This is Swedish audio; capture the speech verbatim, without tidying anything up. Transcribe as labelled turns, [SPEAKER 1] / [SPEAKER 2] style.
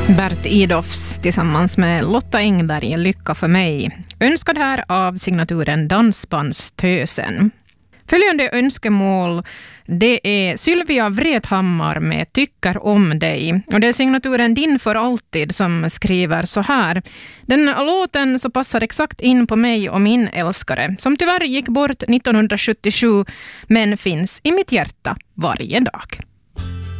[SPEAKER 1] Bert Idolfs tillsammans med Lotta Engberg, Lycka för mig. Önskad här av signaturen Dansbandstösen. Följande önskemål, det är Sylvia Vrethammar med Tycker om dig. Och det är signaturen Din för alltid som skriver så här. Den låten så passar exakt in på mig och min älskare, som tyvärr gick bort nittonhundrasjuttiosju men finns i mitt hjärta varje dag.